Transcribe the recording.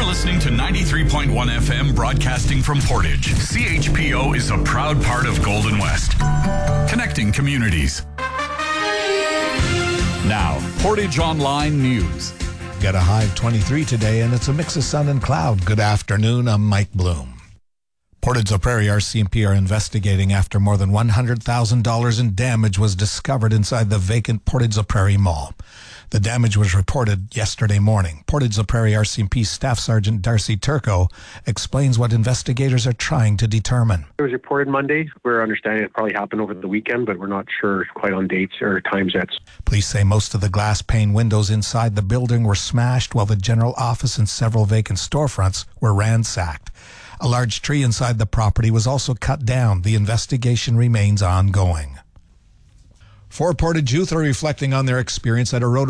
listening to 93.1 FM broadcasting from Portage. CHPO is a proud part of Golden West, connecting communities. Now, Portage Online News. Got a high of 23 today, and it's a mix of sun and cloud. Good afternoon, I'm Mike Bloom. Portage Prairie RCMP are investigating after more than $100,000 in damage was discovered inside the vacant Portage Prairie Mall. The damage was reported yesterday morning. Portage Prairie RCMP Staff Sergeant Darcy Turco explains what investigators are trying to determine. It was reported Monday. We're understanding it probably happened over the weekend, but we're not sure quite on dates or times yet. Police say most of the glass pane windows inside the building were smashed, while the general office and several vacant storefronts were ransacked. A large tree inside the property was also cut down. The investigation remains ongoing. 4 Portage youth are reflecting on their experience at a Rotary